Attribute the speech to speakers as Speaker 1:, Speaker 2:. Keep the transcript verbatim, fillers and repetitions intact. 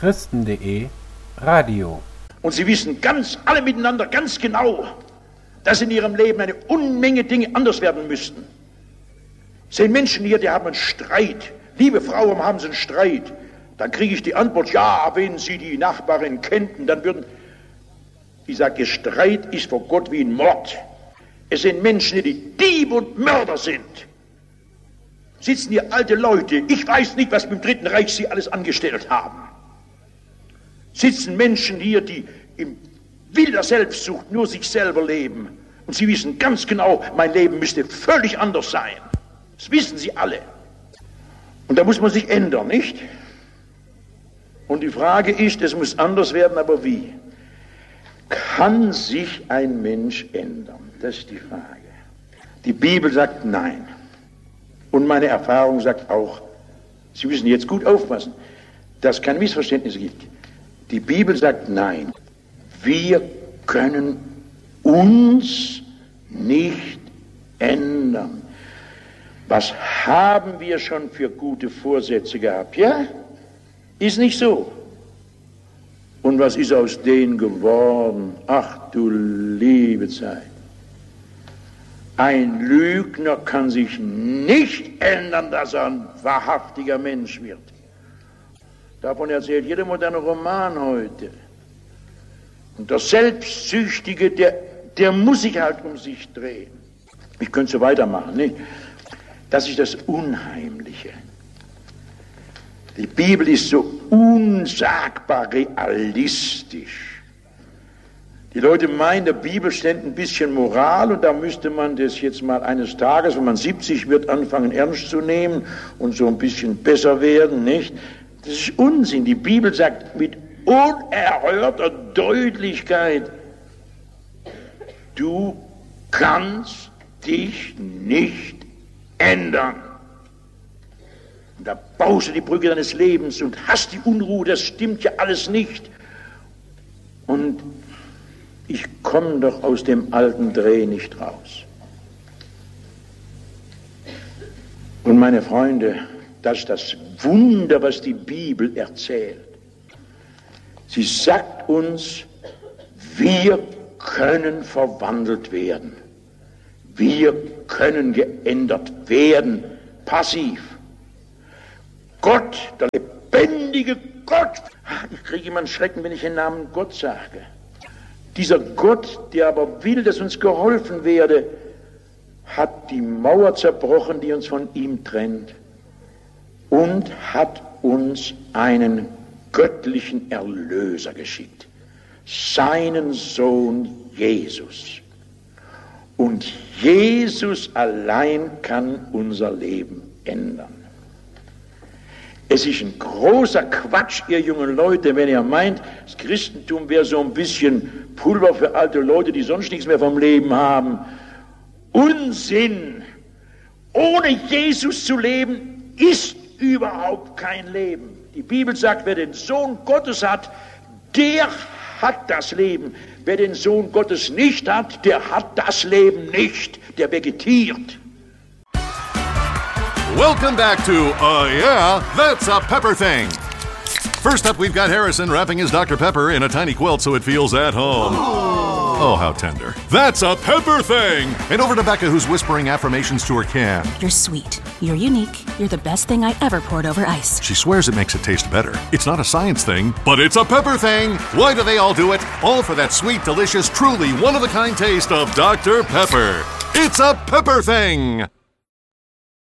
Speaker 1: Christen punkt de Radio.
Speaker 2: Und sie wissen ganz, alle miteinander ganz genau, dass in ihrem Leben eine Unmenge Dinge anders werden müssten. Es sind Menschen hier, die haben einen Streit. Liebe Frau, warum haben sie einen Streit? Dann kriege ich die Antwort, ja, wenn Sie die Nachbarin kennten, dann würden... Ich sage, Streit ist vor Gott wie ein Mord. Es sind Menschen, die Diebe und Mörder sind. Sitzen hier alte Leute, ich weiß nicht, was mit dem Dritten Reich sie alles angestellt haben. Sitzen Menschen hier, die im wilder Selbstsucht nur sich selber leben. Und sie wissen ganz genau, mein Leben müsste völlig anders sein. Das wissen sie alle. Und da muss man sich ändern, nicht? Und die Frage ist, es muss anders werden, aber wie? Kann sich ein Mensch ändern? Das ist die Frage. Die Bibel sagt nein. Und meine Erfahrung sagt auch, Sie müssen jetzt gut aufpassen, dass es keine Missverständnisse gibt. Die Bibel sagt nein. Wir können uns nicht ändern. Was haben wir schon für gute Vorsätze gehabt? Ja? Ist nicht so. Und was ist aus denen geworden? Ach du liebe Zeit. Ein Lügner kann sich nicht ändern, dass er ein wahrhaftiger Mensch wird. Davon erzählt jeder moderne Roman heute. Und der Selbstsüchtige, der, der muss sich halt um sich drehen. Ich könnte so weitermachen, nicht? Das ist das Unheimliche. Die Bibel ist so unsagbar realistisch. Die Leute meinen, der Bibel stände ein bisschen Moral und da müsste man das jetzt mal eines Tages, wenn man siebzig wird, anfangen ernst zu nehmen und so ein bisschen besser werden, nicht? Das ist Unsinn. Die Bibel sagt mit unerhörter Deutlichkeit, du kannst dich nicht ändern. Und da baust du die Brücke deines Lebens und hast die Unruhe, das stimmt ja alles nicht. Und ich komme doch aus dem alten Dreh nicht raus. Und meine Freunde, das ist das Wunder, was die Bibel erzählt. Sie sagt uns, wir können verwandelt werden. Wir können geändert werden, passiv. Gott, der lebendige Gott, ich kriege immer einen Schrecken, wenn ich den Namen Gott sage. Dieser Gott, der aber will, dass uns geholfen werde, hat die Mauer zerbrochen, die uns von ihm trennt und hat uns einen göttlichen Erlöser geschickt, seinen Sohn Jesus. Und Jesus allein kann unser Leben ändern. Es ist ein großer Quatsch, ihr jungen Leute, wenn ihr meint, das Christentum wäre so ein bisschen Pulver für alte Leute, die sonst nichts mehr vom Leben haben. Unsinn! Ohne Jesus zu leben, ist überhaupt kein Leben. Die Bibel sagt, wer den Sohn Gottes hat, der hat das Leben. Wer den Sohn Gottes nicht hat, der hat das Leben nicht. Der vegetiert.
Speaker 3: Welcome back to Uh Yeah, That's a Pepper Thing. First up, we've got Harrison wrapping his Doctor Pepper in a tiny quilt so it feels at home. Oh, how tender. That's a Pepper Thing! And over to Becca, who's whispering affirmations to her can.
Speaker 4: You're sweet. You're unique. You're the best thing I ever poured over ice.
Speaker 3: She swears it makes it taste better. It's not a science thing, but it's a Pepper Thing! Why do they all do it? All for that sweet, delicious, truly one-of-a-kind taste of Doctor Pepper. It's a Pepper Thing!